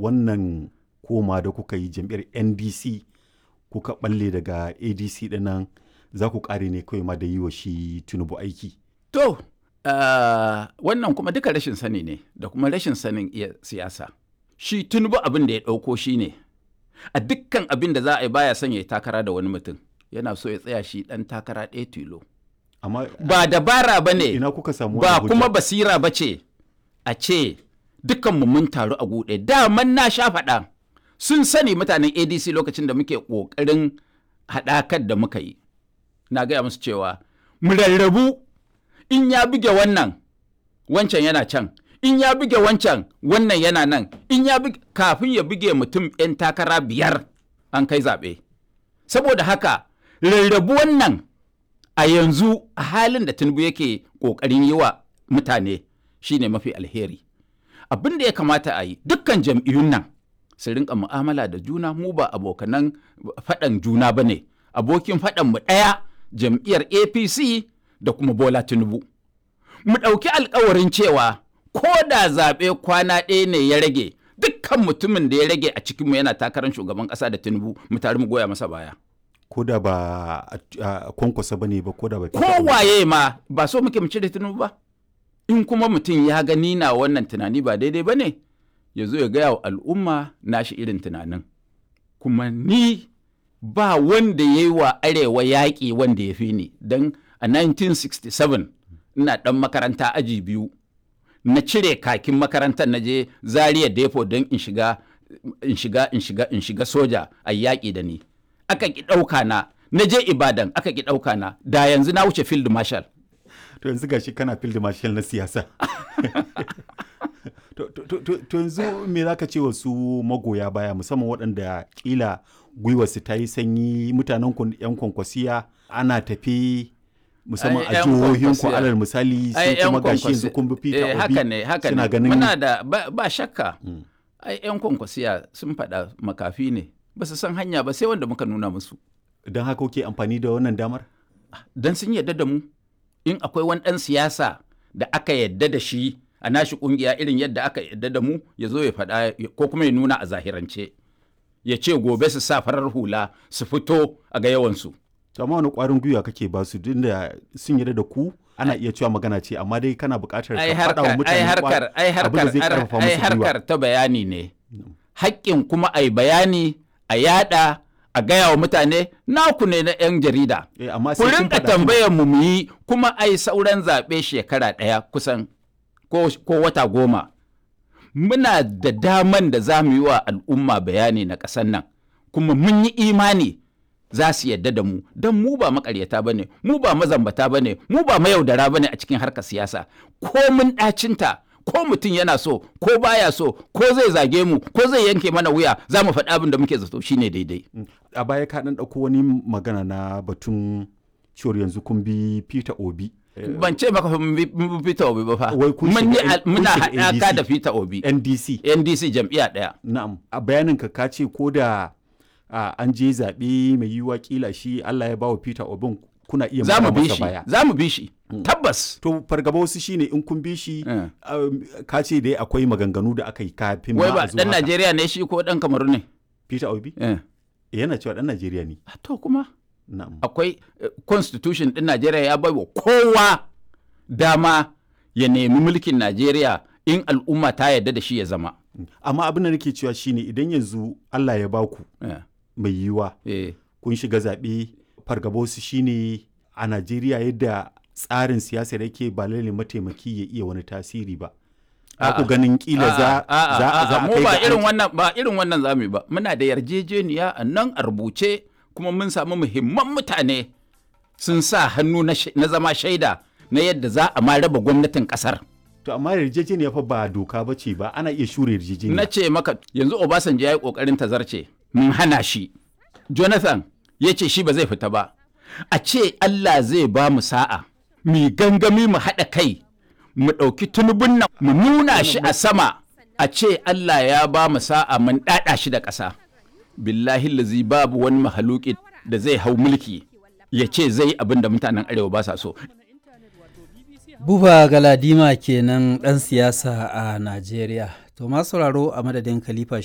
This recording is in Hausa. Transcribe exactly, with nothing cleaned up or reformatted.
wannan koma da kuka yi jam'iyyar N D C kuka balle daga A D C dinnan za ku kare ne kawai ma da yi wa shi Tinubu aiki? To, uh, wannan kuma duka rashin sani ne da kuma rashin sanin iya siyasa. Shi Tinubu abin da ya ɗauko shi ne, a dukkan abin da za a yi baya son ya yi takara da wani mutum, yana so ya tsaya shi ɗan takara ɗaya tilo. Amma ba dabara ba ne, ina kuka samu ba wannan kuma hujja? basira ba ce a ce dukkanmu mun taru a guɗe. Daman na sha faɗa sun sani mutanen A D C lokacin da muke ƙoƙarin haɗakar da muka yi. Na gaya musu cewa mu rarrabu, in ya buge wannan wancan yana can, in ya buge wancan wannan yana nan, in ya buge kafin ya buge mutum 'yan takara biyar an kai zaɓe. Saboda haka rarrabu wannan a yanzu a halin da Tinubu yake ƙoƙarin yi wa mutane shine mafi alheri. Abin da ya kamata a yi, dukkan jam'iyyun nan su rinka mu'amala da juna, mu ba abokanan faɗan juna ba ne. Abokin faɗan mu ɗaya, jam'iyyar A P C da kuma Bola Tinubu. Mu ɗauki alkawarin cewa ko da zaɓe kwana ɗaya ne ya rage, dukkan mutumin da ya rage a cikinmu yana takarar shugaban ƙasa da Tinubu, mu tare mu goya masa baya. Ko da ba a kwankwasa ba ne ba, ko da ba Kowaye ma ba so muke mu cire Tinubu ba. In kuma mutum ya gani na wannan tunani ba daidai ba ne, ya zo ya gaya wa al'umma nashi irin tunanin. Kuma ni ba wanda ya yi wa arewa yaƙi wanda ya fi ni, don a nineteen sixty-seven ina ɗan makaranta aji biyu, na cire kakin makarantar na je Zaria Depo don in shiga in shiga in shiga in shiga soja a yaƙi da ni. Aka ki ɗauka na, na je Ibadan aka ki ɗauka na, da yanzu na wuce field marshal. To yanzu gashi kana field marshal na siyasa. To yanzu me za ka ce wa su magoya baya, musamman waɗanda ƙila gwiwarsu ta yi sanyi, mutanen ku yan kwankwasiya ana tafi musamman a jihohin ku alal misali sai kuma gashi yanzu kun bi Peter Obi haka ne haka ne muna da ba shakka ai yan kwankwasiya sun faɗa makafi ne, ba su san hanya ba sai wanda muka nuna musu. Don haka kuke amfani da wannan damar? Don sun yarda da mu. In akwai wani ɗan siyasa da aka yarda da shi a nashi ƙungiya irin yadda aka yarda da mu, ya zo ya faɗa ko kuma ya nuna a zahirance, ya ce gobe su sa farar hula su fito a ga yawansu. Amma wani ƙwarin gwiwa kake ba su, duk da sun yarda da ku ana iya cewa magana ce, amma dai kana buƙatar ka faɗa wa mutane abin da zai ƙarfafa musu gwiwa. Ai harkar ta bayani ne. Haƙƙin kuma a yi bayani, a yaɗa, a gaya wa mutane naku ne na 'yan jarida. Eh, amma ku rinka tambayar mu mu yi, kuma ai sauran zaɓe shekara ɗaya kusan ko, ko wata goma. Muna da daman da za mu yi wa al'umma bayani na ƙasar nan, kuma mun yi imani za su yadda da mu, don mu ba makaryata ba ne, mu ba mazambata ba ne, mu ba mayaudara ba ne a cikin harkar siyasa. Ko mun ɗacinta, ko mutum yana so, ko baya so, ko zai zage mu, ko zai yanke mana wuya, za mu faɗi abin da muke zato shine daidai. A baya ka ɗan ɗauko wani magana na batun cewar yanzu kun bi Peter Obi. Ban ce maka mun bi Peter Obi ba fa. Muna haɗaka da Peter Obi. N D C. N D C jam'iyya ɗaya. Na'am. A bayanin ka ka ce ko da an je zaɓe mai yiwuwa kila shi Allah ya bawa Peter Obi kuna iya mara masa baya. Za mu bi shi. Tabbas. To fargaba wasu shine in kun bi shi ka ce dai akwai maganganu da aka yi kafin ma a zuwa. Wai ba ɗan Najeriya ne shi ko ɗan Kamaru ne? Peter Obi? Yana cewa ɗan Najeriya ne. To kuma. Akwai constitution ɗin Najeriya ya baiwa kowa dama ya nemi mulkin Najeriya in al'umma ta yarda da shi ya zama. Amma abin da nake cewa shine idan yanzu Allah ya baku mai yiwuwa kun shiga zaɓe, fargabosu shine a Najeriya yadda tsarin siyasar yake ba lalle mataimaki ya iya wani tasiri ba. Ku ganin kila za a kai ba irin wannan ba irin wannan zamu ba. Muna da yarjejeniya a nan a rubuce, kuma mun samu muhimman mutane sun sa hannu na zama shaida na yadda za a ma raba gwamnatin kasar. To amma yarjejeniya fa ba doka ba ce ba, ana iya shure yarjejeniya. Na ce maka yanzu Obasanjo ya yi kokarin tazarce, mun hana shi. Jonathan ya ce shi ba zai fita ba. A ce Allah zai ba mu sa'a, mu gangami mu haɗa kai, mu ɗauki Tinubun nan mu nuna shi a sama, a ce Allah ya ba mu sa'a mun ɗaɗa shi da ƙasa. Billahi lazi babu wani mahaluki da zai hau mulki ya ce zai abin da mutanen arewa ba sa so. Buba Galadima kenan ɗan siyasa a Najeriya. To masu sauraro a madadin Khalifa